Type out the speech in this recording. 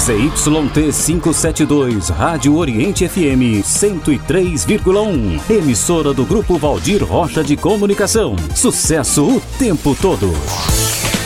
ZYT 572, Rádio Oriente FM 103,1. Emissora do Grupo Valdir Rocha de Comunicação. Sucesso o tempo todo.